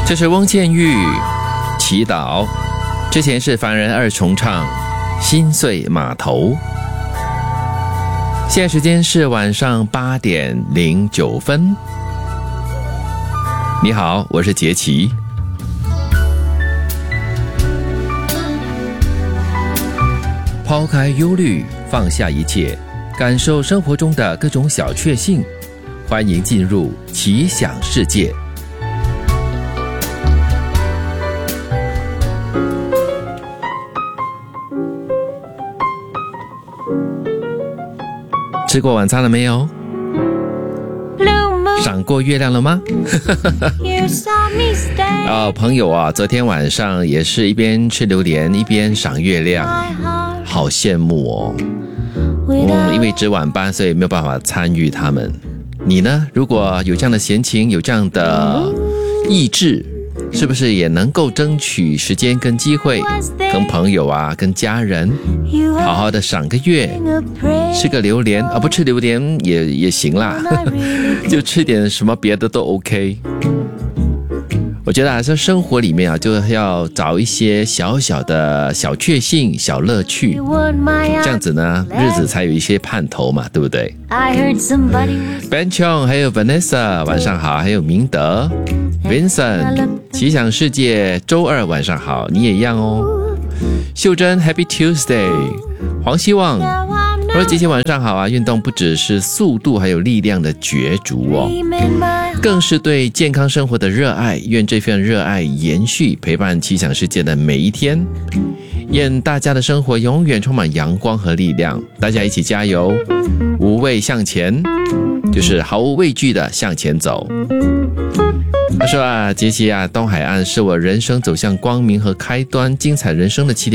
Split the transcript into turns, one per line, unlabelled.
这是翁倩玉祈祷，之前是凡人二重唱心碎码头。现在时间是晚上8点09分。你好，我是杰奇。抛开忧虑，放下一切，感受生活中的各种小确幸。欢迎进入奇想世界。吃过晚餐了没有？赏过月亮了吗？朋友啊，昨天晚上也是一边吃榴莲一边赏月亮，好羡慕哦。因为值晚班，所以没有办法参与他们。你呢？如果有这样的闲情，有这样的意志，是不是也能够争取时间跟机会，跟朋友啊，跟家人好好的赏个月，吃个榴莲啊，不吃榴莲也行啦，就吃点什么别的都 OK。我觉得还是生活里面啊，就要找一些小小的小确幸、小乐趣，这样子呢，日子才有一些盼头嘛，对不对 ？Ben Chong 还有 Vanessa 晚上好，还有明德 Vincent 奇想世界周二晚上好，你也一样哦。秀珍 Happy Tuesday， 黄希望说杰奇晚上好啊，运动不只是速度还有力量的角逐哦，更是对健康生活的热爱，愿这份热爱延续陪伴奇想世界的每一天，愿大家的生活永远充满阳光和力量，大家一起加油，无畏向前，就是毫无畏惧的向前走。他说啊，杰奇啊，东海岸是我人生走向光明和开端，精彩人生的起点。